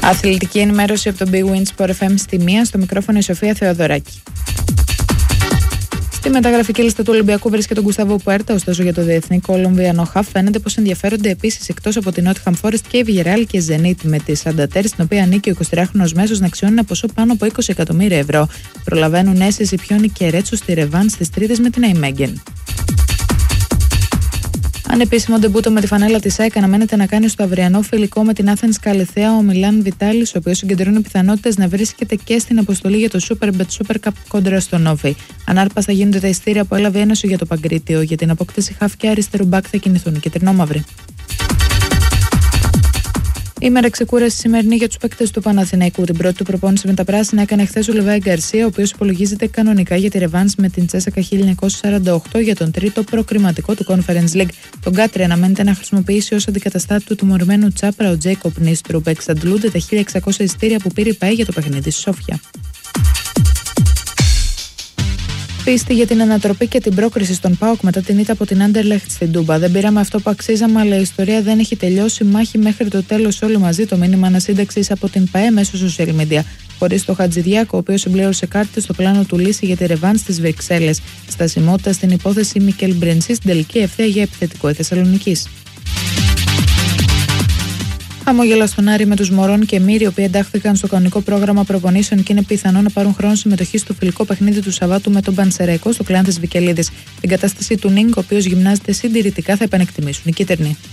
Αθλητική ενημέρωση από τον Big Win Sport FM στη 1, στο μικρόφωνο η Σοφία Θεοδωράκη. Στη μεταγραφική λίστα του Ολυμπιακού βρίσκεται τον Γκουστάβο Πουέρτα, ωστόσο για το διεθνή Κολομβιανό χαφ φαίνεται πως ενδιαφέρονται επίσης εκτός από την Νότιχαμ Φόρεστ και η Βιγεράλ και η Ζενίτ, με τη Σαντατέρ, στην οποία ανήκει ο 23χρονος μέσος, να αξιώνει ένα ποσό πάνω από 20 εκατομμύρια ευρώ. Προλαβαίνουν Έσες, Ιπιόνι και Ρέτσο στη ρεβάν στις Τρίτες με την Αϊμέγγεν. Ανεπίσημο ντεμπούτο με τη φανέλα της ΑΕΚ αναμένεται να κάνει στο αυριανό φιλικό με την Athens Καλιθέα ο Μιλάν Βιτάλης, ο οποίος συγκεντρώνει πιθανότητες να βρίσκεται και στην αποστολή για το Superbet Super Cup κόντρα στο Νόβι. Ανάρπαστα γίνονται τα ειστήρια που έλαβε Ένωση για το Παγκρίτιο. Για την απόκτηση χαφ και αριστερού μπακ θα κινηθούν και τρινόμαυροι. Ημέρα ξεκούραση σημερινή για τους παίκτες του Παναθηναϊκού. Την πρώτη του προπόνηση με τα πράσινα έκανε χθες ο Λεβάη Γκαρσία, ο οποίος υπολογίζεται κανονικά για τη ρεβάνς με την Τσέσσακα 1948 για τον τρίτο προκριματικό του Conference League. Τον Κάτρι αναμένεται να χρησιμοποιήσει ως αντικαταστάτη του τιμωρημένου Τσάπρα ο Τζέικοπ Νίστρουπ. Εξαντλούνται τα 1.600 ειστήρια που πήρε η ΠΑΕ για το παιχνίδι στη Σόφια. Πίστη για την ανατροπή και την πρόκριση στον ΠΑΟΚ μετά την ήττα από την Άντερλεχτ στην Τούμπα. Δεν πήραμε αυτό που αξίζαμε, αλλά η ιστορία δεν έχει τελειώσει. Μάχη μέχρι το τέλος όλοι μαζί. Το μήνυμα ανασύνταξης από την ΠΑΕ μέσω social media. Χωρίς το Χατζηδιάκο, ο οποίος συμπλήρωσε κάρτες στο πλάνο του λύση για τη ρεβάν στις Βρυξέλλες. Στασιμότητα στην υπόθεση Μικέλ Μπρενσί στην τελική ευθεία για επιθετικό η Θεσσαλονικής. Χαμόγελα στον Άρη με τους Μωρών και Μύρη, οι οποίοι εντάχθηκαν στο κανονικό πρόγραμμα προπονήσεων και είναι πιθανό να πάρουν χρόνο συμμετοχή στο φιλικό παιχνίδι του Σαββάτου με τον Πανσεραϊκό στο Κλάν της Βικελίδης. Την κατάσταση του Νίνγκ, ο οποίος γυμνάζεται συντηρητικά, θα επανεκτιμήσουν οι κίτρινοι.